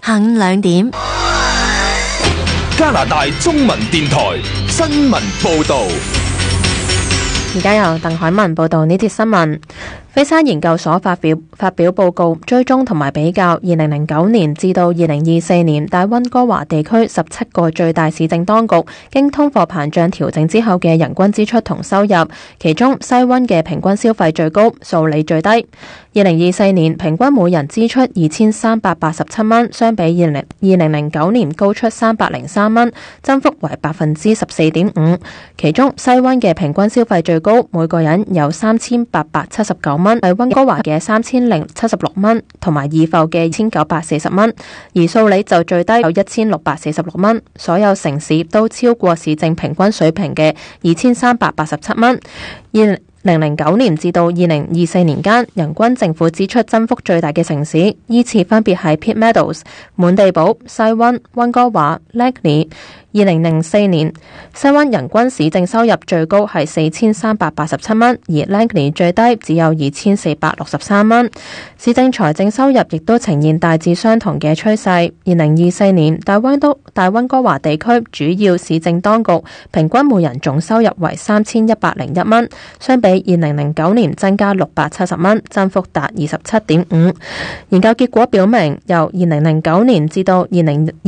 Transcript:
下午2點， 加拿大中文電台新聞報道。 而家由鄧海文報道呢節新聞。菲沙研究所發表報告，追蹤同埋比較2009年至到2024年大溫哥華地區17個最大市政當局經通貨膨脹調整之後嘅人均支出同收入，其中西溫嘅平均消費最高，數理最低。2024年平均每人支出2387蚊，相比2009年高出303蚊，增幅為14.5%。其中西溫嘅平均消費最高，每個人有3879蚊，係溫哥華嘅3076蚊，同埋怡埠嘅1940蚊，而素里就最低有1646蚊。所有城市都超過市政平均水平嘅2387蚊。2009年至到2024年間，人均政府支出增幅最大嘅城市依次分別係 Pitt Meadows、滿地堡、西溫、溫哥華、Langley。2004年，西溫人均市政收入最高係4387蚊，而 Langley 最低只有2463蚊。市政財政收入亦都呈現大致相同嘅趨勢。2024年，大溫哥華地區主要市政當局平均每人總收入為3101蚊，相比2009年增加670蚊，增幅達27.5%。研究結果表明，由2009年至到2024